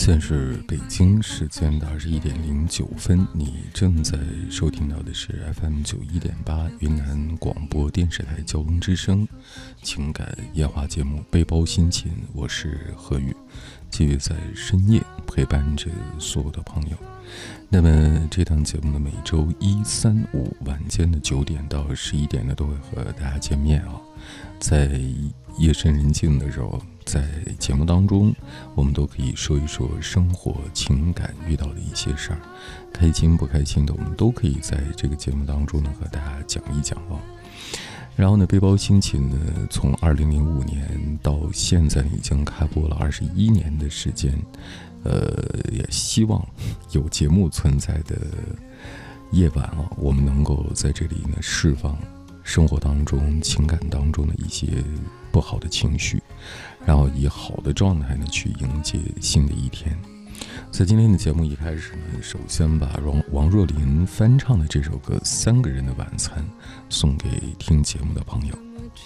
现在是北京时间的21:09，你正在收听到的是 FM91.8云南广播电视台交通之声情感夜话节目《背包心情》，我是何宇，继续在深夜陪伴着所有的朋友。那么这档节目呢，每周1、3、5晚间的9点到11点呢，都会和大家见面啊。在夜深人静的时候，在节目当中，我们都可以说一说生活情感遇到的一些事儿，开心不开心的，我们都可以在这个节目当中呢和大家讲一讲啊。然后呢，背包心情呢，从2005年到现在已经开播了21年的时间，也希望有节目存在的夜晚啊，我们能够在这里呢释放生活当中情感当中的一些不好的情绪，然后以好的状态呢去迎接新的一天。在今天的节目一开始呢，首先把王若琳翻唱的这首歌《3个人的晚餐》送给听节目的朋友。